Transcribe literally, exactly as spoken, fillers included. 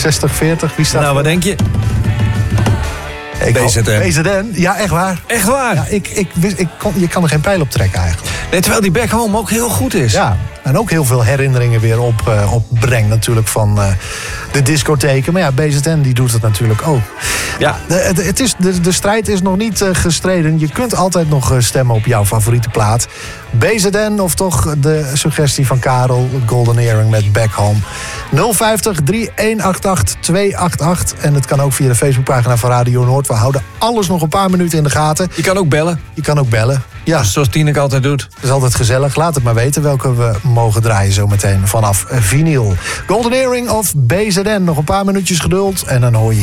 zestig veertig, wie staat Nou, voor? wat denk je? Ik B Z N. B Z N, ja, echt waar. Echt waar? Ja, ik, ik, wist, ik kon, je kan er geen pijl op trekken eigenlijk. Nee, terwijl die Back Home ook heel goed is. Ja, en ook heel veel herinneringen weer op, uh, opbrengt natuurlijk van uh, de discotheken. Maar ja, B Z N die doet het natuurlijk ook. Ja. De, de, het is, de, de strijd is nog niet uh, gestreden. Je kunt altijd nog uh, stemmen op jouw favoriete plaat. B Z N of toch de suggestie van Karel, Golden Earring met Back Home. nul vijftig, drie een acht acht, twee acht acht. En het kan ook via de Facebookpagina van Radio Noord. We houden alles nog een paar minuten in de gaten. Je kan ook bellen. Je kan ook bellen. Ja, Zoals Tineke altijd doet. het is altijd gezellig. Laat het maar weten welke we mogen draaien zometeen vanaf vinyl. Golden Earring of B Z N. Nog een paar minuutjes geduld en dan hoor je